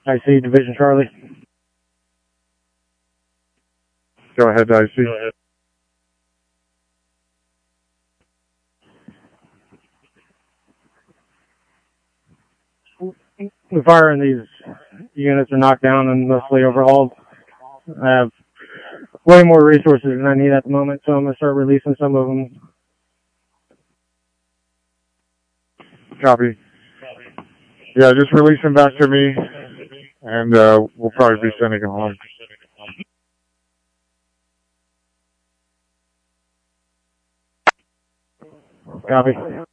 IC Division Charlie. Go ahead, IC. The fire in these units are knocked down and mostly overhauled. I have way more resources than I need at the moment, so I'm going to start releasing some of them. Copy. Yeah, just release them back to me, and we'll probably be sending them home. Copy.